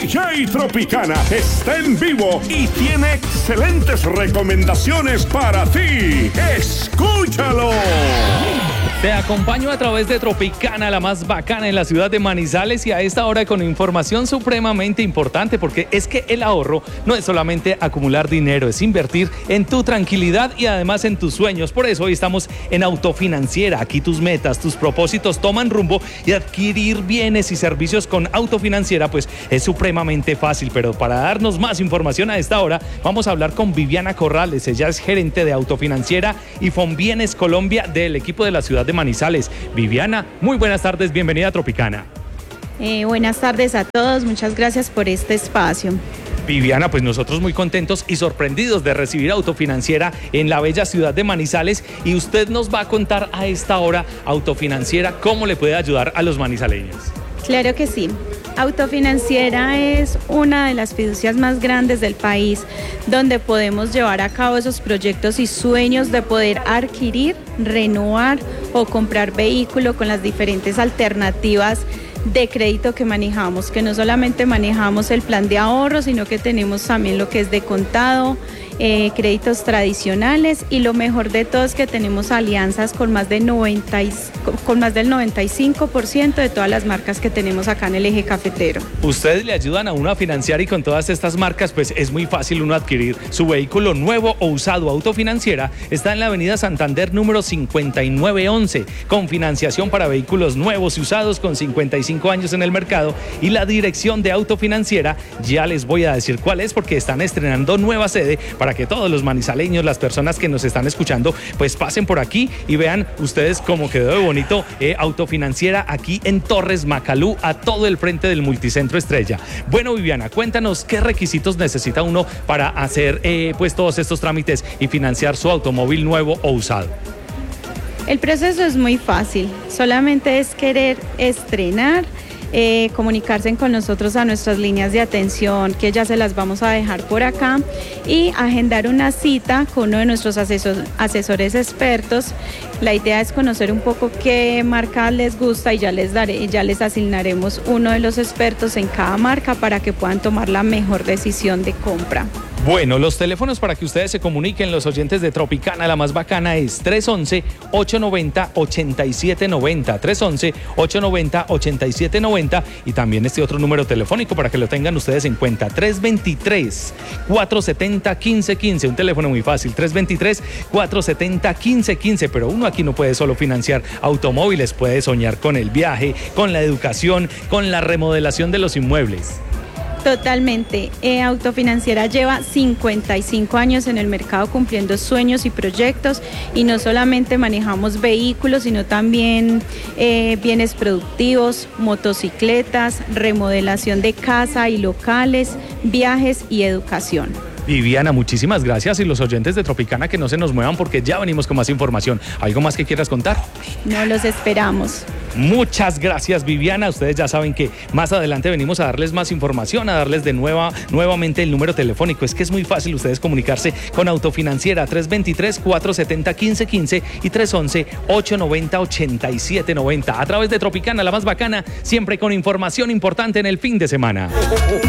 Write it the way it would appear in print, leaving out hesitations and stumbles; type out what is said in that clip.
DJ Tropicana está en vivo y tiene excelentes recomendaciones para ti. ¡Escúchalo! Te acompaño a través de Tropicana, la más bacana en la ciudad de Manizales, y a esta hora con información supremamente importante, porque es que el ahorro no es solamente acumular dinero, es invertir en tu tranquilidad y además en tus sueños. Por eso hoy estamos en Autofinanciera. Aquí tus metas, tus propósitos toman rumbo y adquirir bienes y servicios con Autofinanciera pues es supremamente fácil. Pero para darnos más información a esta hora vamos a hablar con Viviana Corrales. Ella es gerente de Autofinanciera y Fonbienes Colombia del equipo de la ciudad de Manizales. Viviana, muy buenas tardes, bienvenida a Tropicana. Buenas tardes a todos, muchas gracias por este espacio. Viviana, pues nosotros muy contentos y sorprendidos de recibir Autofinanciera en la bella ciudad de Manizales, y usted nos va a contar a esta hora, Autofinanciera, cómo le puede ayudar a los manizaleños. Claro que sí. Autofinanciera es una de las fiducias más grandes del país, donde podemos llevar a cabo esos proyectos y sueños de poder adquirir, renovar o comprar vehículo con las diferentes alternativas de crédito que manejamos, que no solamente manejamos el plan de ahorro, sino que tenemos también lo que es de contado, créditos tradicionales, y lo mejor de todo es que tenemos alianzas con más del 95% de todas las marcas que tenemos acá en el eje cafetero. Ustedes le ayudan a uno a financiar, y con todas estas marcas pues es muy fácil uno adquirir su vehículo nuevo o usado. Autofinanciera está en la avenida Santander número 5911, con financiación para vehículos nuevos y usados con 55 años en el mercado, y la dirección de Autofinanciera ya les voy a decir cuál es, porque están estrenando nueva sede para que todos los manizaleños, las personas que nos están escuchando, pues pasen por aquí y vean ustedes cómo quedó de bonito Autofinanciera aquí en Torres Macalú, a todo el frente del Multicentro Estrella. Bueno, Viviana, cuéntanos qué requisitos necesita uno para hacer pues todos estos trámites y financiar su automóvil nuevo o usado. El proceso es muy fácil, solamente es querer estrenar, comunicarse con nosotros a nuestras líneas de atención, que ya se las vamos a dejar por acá, y agendar una cita con uno de nuestros asesores expertos. La idea es conocer un poco qué marca les gusta y ya les asignaremos uno de los expertos en cada marca para que puedan tomar la mejor decisión de compra. Bueno, los teléfonos para que ustedes se comuniquen, los oyentes de Tropicana, la más bacana, es 311-890-8790, 311-890-8790, y también este otro número telefónico para que lo tengan ustedes en cuenta, 323-470-1515, un teléfono muy fácil, 323-470-1515, pero uno aquí no puede solo financiar automóviles, puede soñar con el viaje, con la educación, con la remodelación de los inmuebles. Totalmente. Autofinanciera lleva 55 años en el mercado cumpliendo sueños y proyectos, y no solamente manejamos vehículos, sino también bienes productivos, motocicletas, remodelación de casa y locales, viajes y educación. Viviana, muchísimas gracias, y los oyentes de Tropicana que no se nos muevan porque ya venimos con más información. ¿Algo más que quieras contar? No, los esperamos. Muchas gracias, Viviana. Ustedes ya saben que más adelante venimos a darles más información, a darles de nuevamente el número telefónico. Es que es muy fácil ustedes comunicarse con Autofinanciera, 323-470-1515 y 311-890-8790. A través de Tropicana, la más bacana, siempre con información importante en el fin de semana.